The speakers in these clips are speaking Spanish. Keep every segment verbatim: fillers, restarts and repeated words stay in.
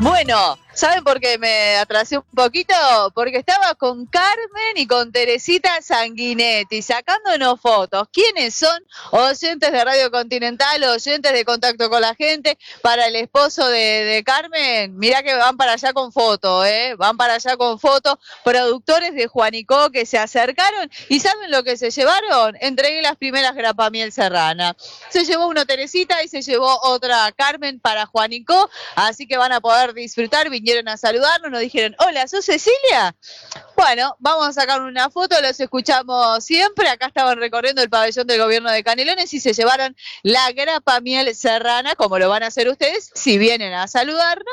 Bueno, ¿saben por qué me atrasé un poquito? Porque estaba con Carmen y con Teresita Sanguinetti sacándonos fotos. ¿Quiénes son? Oyentes de Radio Continental, oyentes de Contacto con la Gente. Para el esposo de, de Carmen, mirá que van para allá con fotos, ¿eh? Van para allá con fotos. Productores de Juanico que se acercaron y ¿saben lo que se llevaron? Entregué las primeras grapamiel serrana. Se llevó uno Teresita y se llevó otra Carmen para Juanico, así que van a poder disfrutar. Vinieron a saludarnos, nos dijeron, hola, ¿sos Cecilia? Bueno, vamos a sacar una foto, los escuchamos siempre. Acá estaban recorriendo el pabellón del gobierno de Canelones y se llevaron la grapamiel serrana, como lo van a hacer ustedes si vienen a saludarnos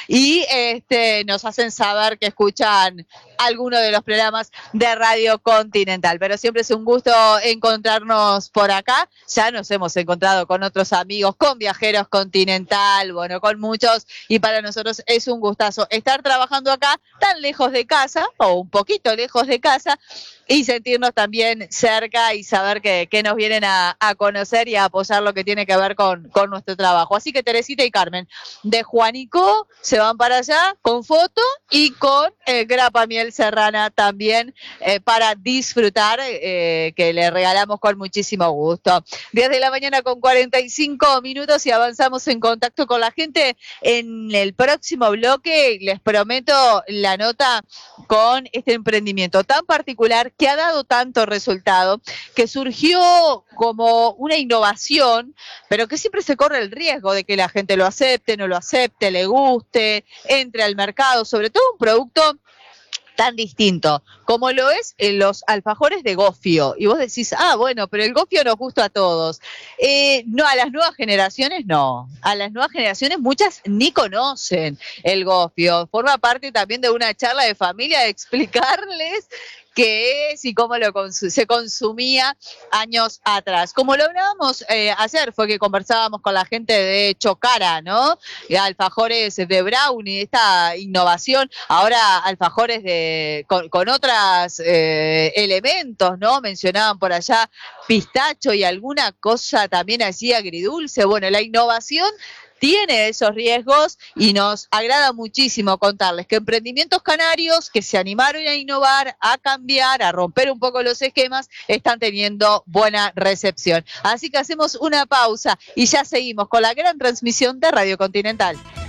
y este, nos hacen saber que escuchan alguno de los programas de Radio Continental. Pero siempre es un gusto encontrarnos por acá. Ya nos hemos encontrado con otros amigos, con Viajeros Continental, bueno, con muchos, y para nosotros es un gustazo estar trabajando acá tan lejos de casa, o un poquito lejos de casa, y sentirnos también cerca y saber que, que nos vienen a, a conocer y a apoyar lo que tiene que ver con, con nuestro trabajo. Así que Teresita y Carmen de Juanico se van para allá con foto y con eh, grapamiel serrana también eh, para disfrutar, eh, que le regalamos con muchísimo gusto. diez de la mañana con cuarenta y cinco minutos y avanzamos en Contacto con la Gente. En el próximo bloque les prometo la nota con este emprendimiento tan particular que ha dado tanto resultado, que surgió como una innovación, pero que siempre se corre el riesgo de que la gente lo acepte, no lo acepte, le guste, entre al mercado, sobre todo un producto tan distinto como lo es eh, los alfajores de gofio. Y vos decís, ah, bueno, pero el gofio nos gusta a todos. Eh, no, a las nuevas generaciones no. A las nuevas generaciones muchas ni conocen el gofio. Forma parte también de una charla de familia de explicarles qué es y cómo lo consu- se consumía años atrás. Como lográbamos eh, hacer, fue que conversábamos con la gente de Chocara, ¿no? Y alfajores de brownie, esta innovación, ahora alfajores de con, con otros eh, elementos, ¿no? Mencionaban por allá pistacho y alguna cosa también allí agridulce. Bueno, la innovación tiene esos riesgos y nos agrada muchísimo contarles que emprendimientos canarios que se animaron a innovar, a cambiar, a romper un poco los esquemas, están teniendo buena recepción. Así que hacemos una pausa y ya seguimos con la gran transmisión de Radio Continental.